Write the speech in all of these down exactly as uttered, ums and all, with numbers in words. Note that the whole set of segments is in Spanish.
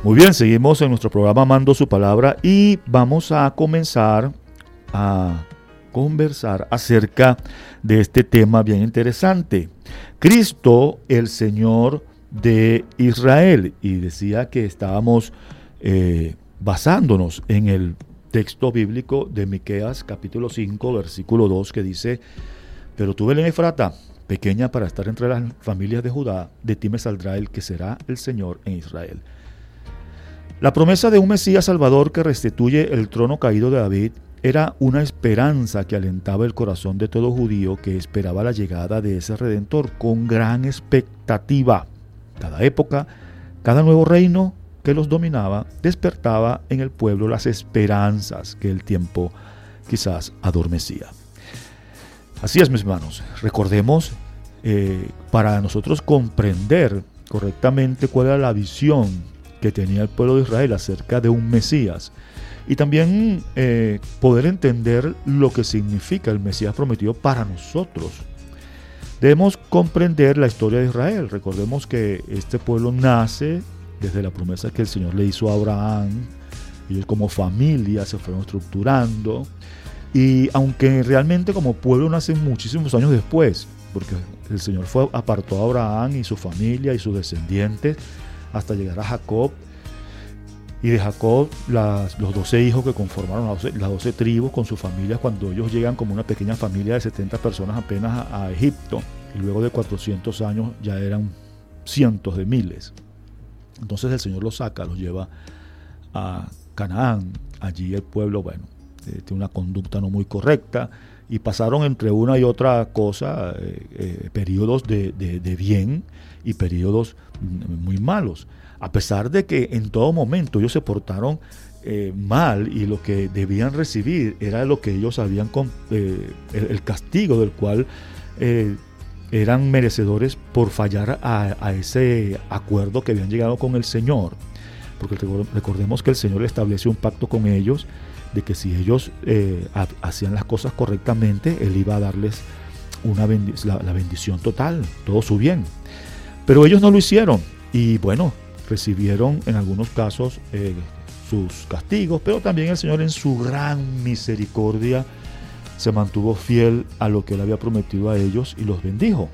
Muy bien, seguimos en nuestro programa Amando su Palabra y vamos a comenzar a conversar acerca de este tema bien interesante. Cristo, el Señor de Israel. Y decía que estábamos eh, basándonos en el texto bíblico de Miqueas capítulo cinco, versículo dos, que dice: pero tú, Belén Efrata, pequeña para estar entre las familias de Judá, de ti me saldrá el que será el Señor en Israel. La promesa de un Mesías Salvador que restituye el trono caído de David era una esperanza que alentaba el corazón de todo judío que esperaba la llegada de ese Redentor con gran expectativa. Cada época, cada nuevo reino que los dominaba, despertaba en el pueblo las esperanzas que el tiempo quizás adormecía. Así es, mis hermanos, recordemos, eh, para nosotros comprender correctamente cuál era la visión que tenía el pueblo de Israel acerca de un Mesías, y también eh, poder entender lo que significa el Mesías prometido para nosotros. Debemos comprender la historia de Israel. Recordemos que este pueblo nace desde la promesa que el Señor le hizo a Abraham. Ellos como familia se fueron estructurando, y aunque realmente como pueblo nacen muchísimos años después, porque el Señor fue, apartó a Abraham y su familia y sus descendientes hasta llegar a Jacob, y de Jacob las, los doce hijos que conformaron las doce, las doce tribus con sus familias, cuando ellos llegan como una pequeña familia de setenta personas apenas a, a Egipto, y luego de cuatrocientos años ya eran cientos de miles. Entonces el Señor los saca, los lleva a Canaán. Allí el pueblo, bueno, eh, tiene una conducta no muy correcta, y pasaron entre una y otra cosa eh, eh, periodos de, de, de bien y periodos muy malos, a pesar de que en todo momento ellos se portaron eh, mal, y lo que debían recibir era lo que ellos habían, eh, el, el castigo del cual eh, eran merecedores por fallar a, a ese acuerdo que habían llegado con el Señor, porque recordemos que el Señor estableció un pacto con ellos de que si ellos eh, hacían las cosas correctamente, Él iba a darles una bendic- la, la bendición total, todo su bien. Pero ellos no lo hicieron, y bueno, recibieron en algunos casos eh, sus castigos, pero también el Señor en su gran misericordia se mantuvo fiel a lo que Él había prometido a ellos y los bendijo.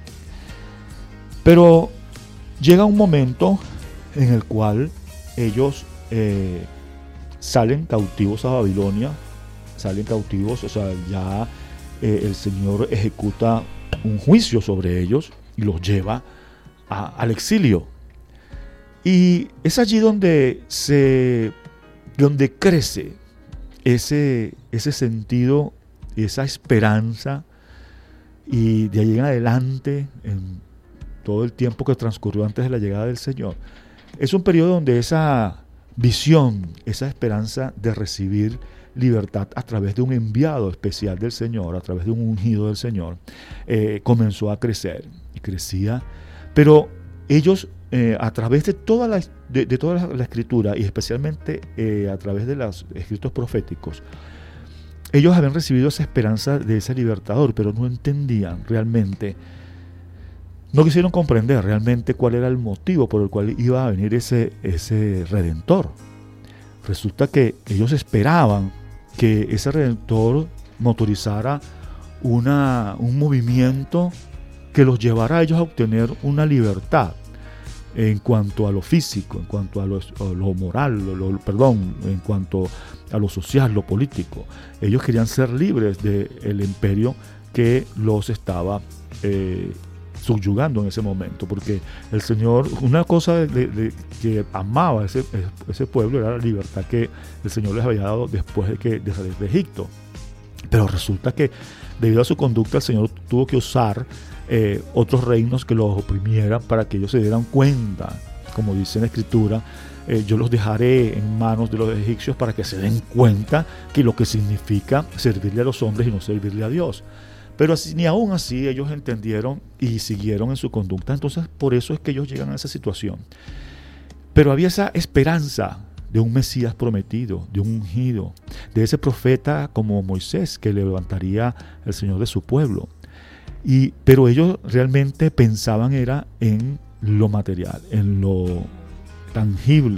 Pero llega un momento en el cual ellos eh, salen cautivos a Babilonia, salen cautivos, o sea, ya eh, el Señor ejecuta un juicio sobre ellos y los lleva a, al exilio. Y es allí donde se, donde crece ese, ese sentido, esa esperanza, y de allí en adelante, en todo el tiempo que transcurrió antes de la llegada del Señor, es un periodo donde esa visión, esa esperanza de recibir libertad a través de un enviado especial del Señor, a través de un ungido del Señor, eh, comenzó a crecer y crecía. Pero ellos, eh, a través de toda la, de, de toda la, la escritura, y especialmente eh, a través de los escritos proféticos, ellos habían recibido esa esperanza de ese libertador, pero no entendían realmente, no quisieron comprender realmente cuál era el motivo por el cual iba a venir ese, ese Redentor. Resulta que ellos esperaban que ese Redentor motorizara una, un movimiento que los llevara a ellos a obtener una libertad en cuanto a lo físico, en cuanto a lo, a lo moral, lo, lo, perdón, en cuanto a lo social, lo político. Ellos querían ser libres del imperio que los estaba eh, subyugando en ese momento, porque el Señor, una cosa de, de, que amaba ese, ese pueblo era la libertad que el Señor les había dado después de, que, de salir de Egipto. Pero resulta que debido a su conducta el Señor tuvo que usar eh, otros reinos que los oprimieran para que ellos se dieran cuenta, como dice en la Escritura, eh, yo los dejaré en manos de los egipcios para que se den cuenta que lo que significa servirle a los hombres y no servirle a Dios. Pero así, ni aún así ellos entendieron y siguieron en su conducta. Entonces por eso es que ellos llegan a esa situación. Pero había esa esperanza de un Mesías prometido, de un ungido, de ese profeta como Moisés que levantaría el Señor de su pueblo. Y, pero ellos realmente pensaban era en lo material, en lo tangible,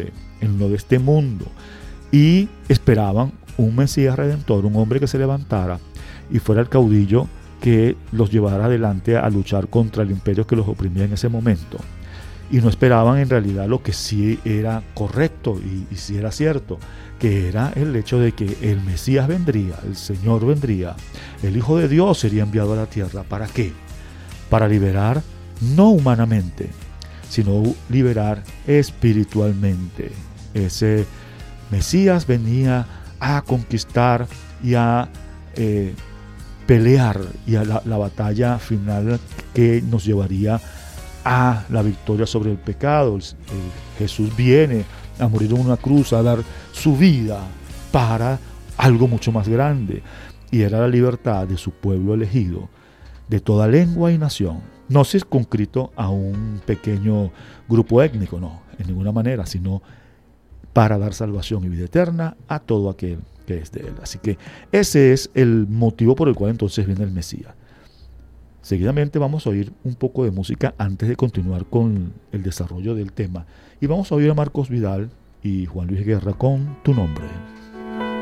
en lo de este mundo, y esperaban un Mesías redentor, un hombre que se levantara y fuera el caudillo que los llevara adelante a luchar contra el imperio que los oprimía en ese momento. Y no esperaban en realidad lo que sí era correcto y, y sí era cierto, que era el hecho de que el Mesías vendría, el Señor vendría, el Hijo de Dios sería enviado a la tierra. ¿Para qué? Para liberar no humanamente, sino liberar espiritualmente. Ese Mesías venía a conquistar y a eh, pelear, y a la, la batalla final que nos llevaría a la victoria sobre el pecado. El, el Jesús viene a morir en una cruz, a dar su vida para algo mucho más grande, y era la libertad de su pueblo elegido, de toda lengua y nación. No circunscrito a un pequeño grupo étnico, no, en ninguna manera, sino para dar salvación y vida eterna a todo aquel que es de él. Así que ese es el motivo por el cual entonces viene el Mesías. Seguidamente vamos a oír un poco de música antes de continuar con el desarrollo del tema, y vamos a oír a Marcos Vidal y Juan Luis Guerra con Tu Nombre.